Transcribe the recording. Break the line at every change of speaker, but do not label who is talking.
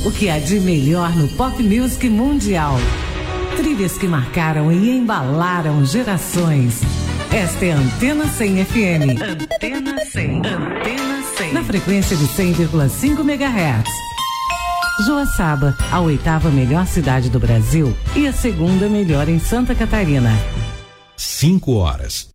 O que há de melhor no pop music mundial. Trilhas que marcaram e embalaram gerações. Esta é a Antena 100 FM. Antena 100. Antena 100. Na frequência de 100,5 MHz. Joaçaba, a 8ª melhor cidade do Brasil e a 2ª melhor em Santa Catarina.
5 horas.